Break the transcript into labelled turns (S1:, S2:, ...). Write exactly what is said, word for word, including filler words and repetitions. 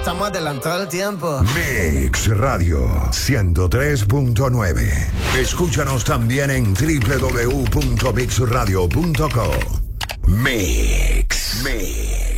S1: Estamos adelantados al tiempo.
S2: Mix Radio ciento tres punto nueve. Escúchanos también en doble u doble u doble u punto mix radio punto com. Mix. Mix.